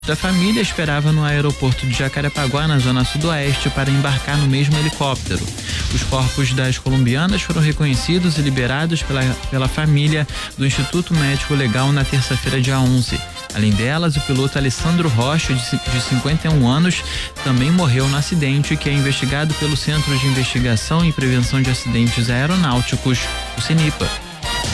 da família esperava no aeroporto de Jacarepaguá, na zona sudoeste, para embarcar no mesmo helicóptero. Os corpos das colombianas foram reconhecidos e liberados pela família do Instituto Médico Legal na terça-feira, dia 11. Além delas, o piloto Alessandro Rocha, de 51 anos, também morreu no acidente, que é investigado pelo Centro de Investigação e Prevenção de Acidentes Aeronáuticos, o CENIPA.